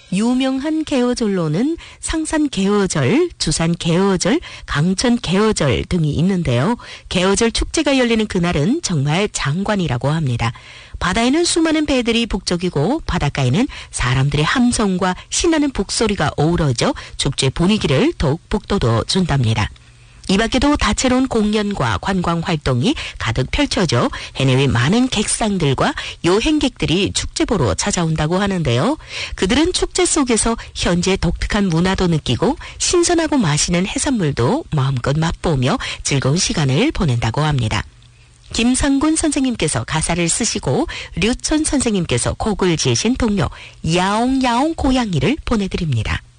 유명한 개어절로는 상산 개어절, 주산 개어절, 강천 개어절 등이 있는데요. 개어절 축제가 열리는 그날은 정말 장관이라고 합니다. 바다에는 수많은 배들이 북적이고 바닷가에는 사람들의 함성과 신나는 북소리가 어우러져 축제 분위기를 더욱 북돋워 준답니다. 이 밖에도 다채로운 공연과 관광 활동이 가득 펼쳐져 해내외 많은 객상들과 여행객들이 축제 보러 찾아온다고 하는데요. 그들은 축제 속에서 현지의 독특한 문화도 느끼고 신선하고 맛있는 해산물도 마음껏 맛보며 즐거운 시간을 보낸다고 합니다. 김상군 선생님께서 가사를 쓰시고 류천 선생님께서 곡을 지으신 동요 야옹야옹 고양이를 보내드립니다.